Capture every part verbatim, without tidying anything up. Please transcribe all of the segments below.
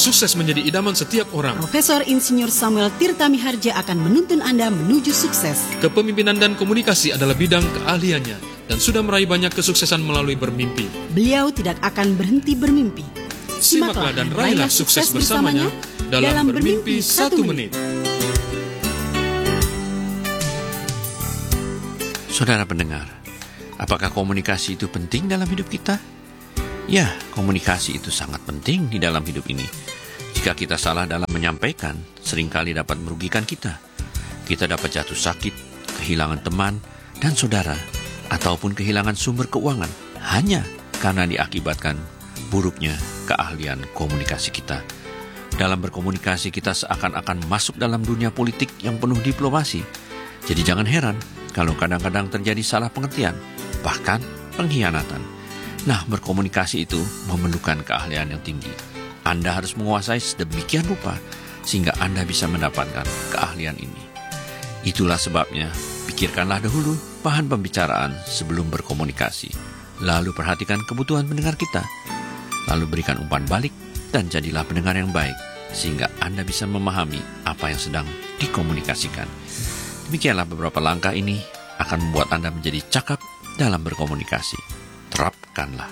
Sukses menjadi idaman setiap orang. Profesor Insinyur Samuel Tirta Miharja akan menuntun Anda menuju sukses. Kepemimpinan dan komunikasi adalah bidang keahliannya dan sudah meraih banyak kesuksesan melalui bermimpi. Beliau tidak akan berhenti bermimpi. Simaklah dan raihlah sukses bersamanya dalam Bermimpi Satu Menit. Saudara pendengar, apakah komunikasi itu penting dalam hidup kita? Ya, komunikasi itu sangat penting di dalam hidup ini. Jika kita salah dalam menyampaikan, seringkali dapat merugikan kita. Kita dapat jatuh sakit, kehilangan teman dan saudara, ataupun kehilangan sumber keuangan hanya karena diakibatkan buruknya keahlian komunikasi kita. Dalam berkomunikasi kita seakan-akan masuk dalam dunia politik yang penuh diplomasi. Jadi jangan heran kalau kadang-kadang terjadi salah pengertian, bahkan pengkhianatan. Nah, berkomunikasi itu memerlukan keahlian yang tinggi. Anda harus menguasai sedemikian rupa sehingga Anda bisa mendapatkan keahlian ini. Itulah sebabnya, pikirkanlah dahulu bahan pembicaraan sebelum berkomunikasi. Lalu perhatikan kebutuhan pendengar kita. Lalu berikan umpan balik dan jadilah pendengar yang baik sehingga Anda bisa memahami apa yang sedang dikomunikasikan. Demikianlah beberapa langkah ini akan membuat Anda menjadi cakap dalam berkomunikasi. Terapkanlah.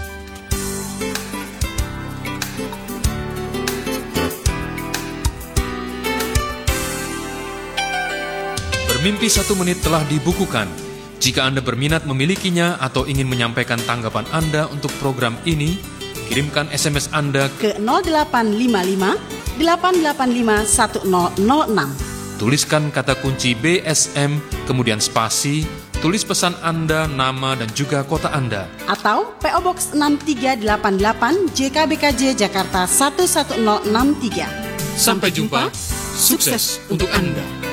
Bermimpi Satu Menit telah dibukukan. Jika Anda berminat memilikinya atau ingin menyampaikan tanggapan Anda untuk program ini, kirimkan S M S Anda ke nol delapan lima lima delapan delapan lima satu nol nol enam. Tuliskan kata kunci B S M, kemudian spasi, tulis pesan Anda, nama, dan juga kota Anda. Atau P O Box enam tiga delapan delapan J K B K J Jakarta satu satu nol enam tiga. Sampai jumpa, sukses untuk Anda.